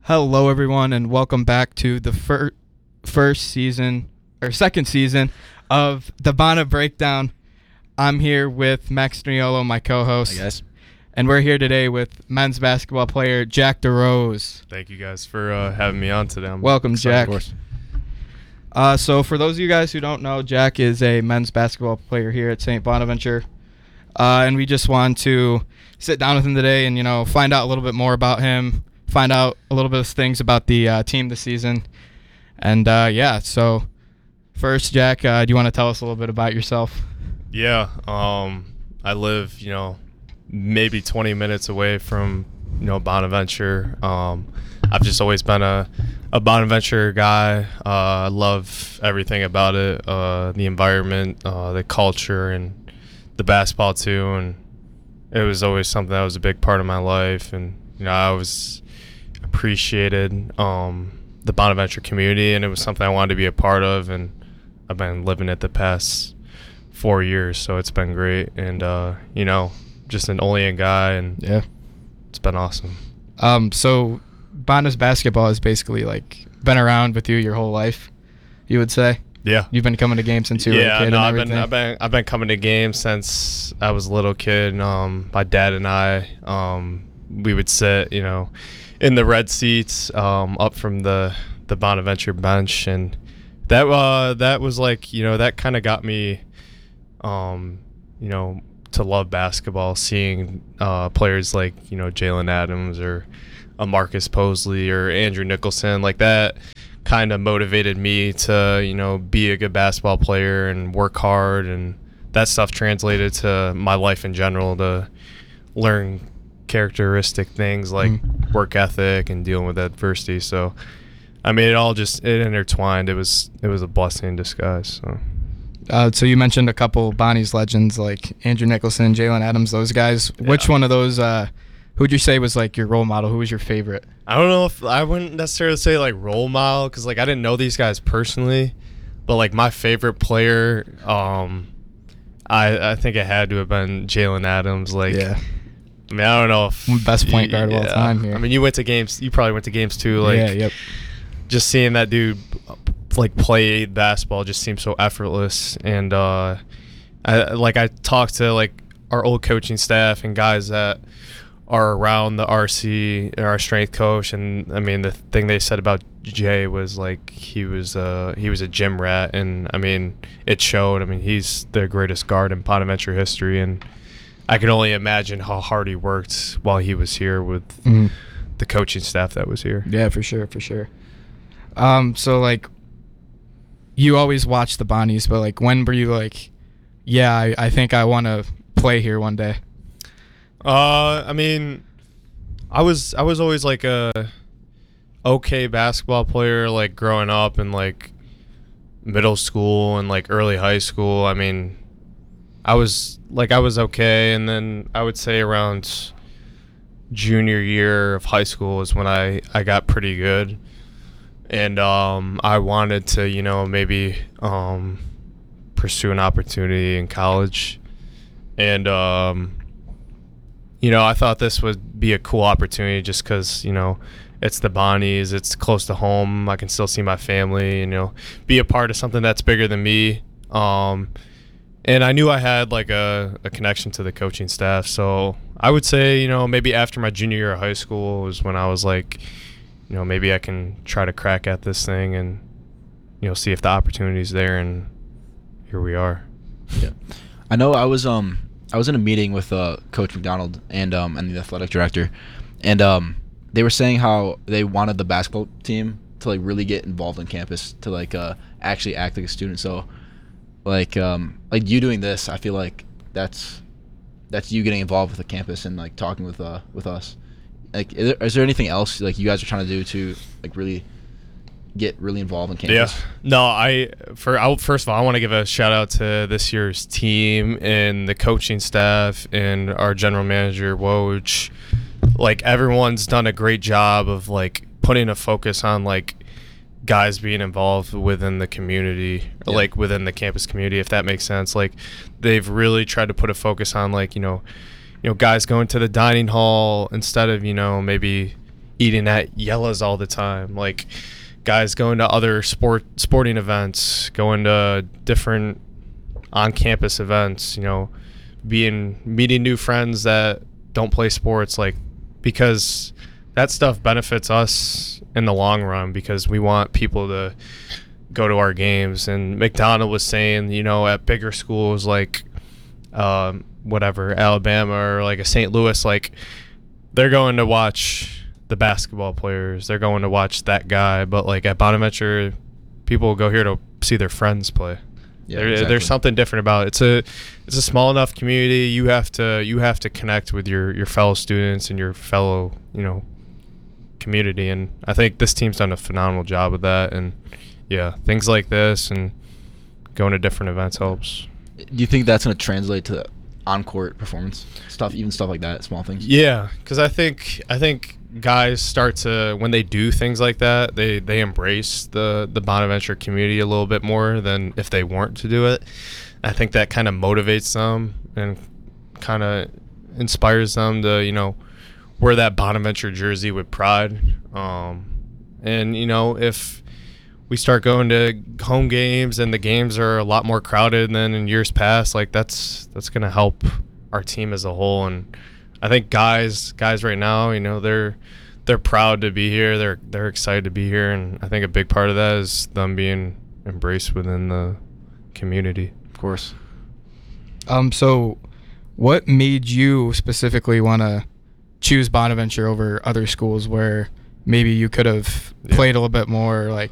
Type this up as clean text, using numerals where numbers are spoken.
Hello, everyone, and welcome back to the second season of the Bana Breakdown. I'm here with Max Niolo, my co-host. Hi, guys. And we're here today with men's basketball player Jack DeRose. Thank you guys for having me on today. Welcome, Jack. Of course. So for those of you guys who don't know, Jack is a men's basketball player here at St. Bonaventure. And we just want to sit down with him today and, find out a little bit more about him, find out a little bit of things about the team this season. And, so first, Jack, do you want to tell us a little bit about yourself? Yeah, I live, maybe 20 minutes away from, Bonaventure. I've just always been a Bonaventure guy. I love everything about it, the environment, the culture, and the basketball too. And it was always something that was a big part of my life. And, I always appreciated the Bonaventure community, and it was something I wanted to be a part of. And I've been living it the past 4 years, so it's been great. And, just an Olean guy, and Yeah. it's been awesome. So Bona's basketball has basically been around with you your whole life, you would say? Yeah. You've been coming to games since you were a kid and everything? I've been coming to games since I was a little kid. My dad and I, we would sit, in the red seats, up from the Bonaventure bench, and that was that kind of got me, to love basketball. Seeing players like Jalen Adams or Marcus Posley or Andrew Nicholson, like that kind of motivated me to be a good basketball player and work hard, and that stuff translated to my life in general, to learn characteristic things like work ethic and dealing with adversity. So I mean, it intertwined. It was a blessing in disguise. So you mentioned a couple Bonnie's legends like Andrew Nicholson, Jalen Adams, those guys. Yeah. Which one of those who would you say was your role model? Who was your favorite? I don't know if I wouldn't necessarily say role model, because I didn't know these guys personally, but my favorite player, I think it had to have been Jalen Adams. Yeah. I mean, I don't know if Best point guard of all time here. I mean, you went to games. You probably went to games too. Yeah, yep. Just seeing that dude play basketball just seems so effortless. And I talked to our old coaching staff and guys that are around the RC, our strength coach, and I mean the thing they said about Jay was he was a gym rat, and I mean it showed. I mean, he's the greatest guard in Bonaventure history, and I can only imagine how hard he worked while he was here with the coaching staff that was here. Yeah, for sure. So you always watch the Bonnies, but when were you I think I want to play here one day? I mean, I was always a okay basketball player, growing up in middle school and early high school. I mean, I was okay, and then I would say around junior year of high school is when I got pretty good. And I wanted to, maybe pursue an opportunity in college. And, I thought this would be a cool opportunity just because, it's the Bonnies. It's close to home. I can still see my family, be a part of something that's bigger than me. And I knew I had a connection to the coaching staff. So I would say, maybe after my junior year of high school was when I was maybe I can try to crack at this thing and, see if the opportunity's there, and here we are. Yeah. I know I was in a meeting with Coach McDonald and the athletic director, and they were saying how they wanted the basketball team to really get involved on campus, to actually act like a student. So you doing this, I feel like that's you getting involved with the campus and talking with us. Is there anything else you guys are trying to do to really get really involved in campus? Yeah. No, first of all, I want to give a shout out to this year's team and the coaching staff and our general manager Woj. Everyone's done a great job of putting a focus on guys being involved within the community, within the campus community, if that makes sense. They've really tried to put a focus on guys going to the dining hall instead of maybe eating at Yella's all the time. Like guys going to other sporting events, going to different on-campus events, meeting new friends that don't play sports, like, because that stuff benefits us in the long run, because we want people to go to our games. And McDonald was saying, at bigger schools like Alabama or like a St. Louis, like they're going to watch the basketball players, they're going to watch that guy, but like at Bonaventure, people go here to see their friends play. Yeah, exactly. There's something different about it. It's a small enough community. You have to connect with your fellow students and your fellow community, and I think this team's done a phenomenal job with that. And yeah, things like this and going to different events helps. Do you think that's going to translate to on-court performance stuff, even stuff like that, small things? Yeah, because I think guys start to, when they do things like that, they embrace the Bonaventure community a little bit more than if they weren't to do it. I think that kind of motivates them and kind of inspires them to wear that Bonaventure jersey with pride. And if we start going to home games and the games are a lot more crowded than in years past, like that's going to help our team as a whole. And I think guys right now, they're proud to be here. They're excited to be here, and I think a big part of that is them being embraced within the community. Of course. So what made you specifically want to choose Bonaventure over other schools where maybe you could have played a little bit more? Like,